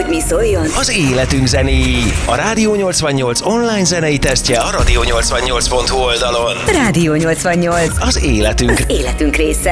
Mi szóljon? Az életünk zenéi. A Rádió 88 online zenei tesztje a radio88.hu oldalon. Rádió 88. Az életünk Életünk része.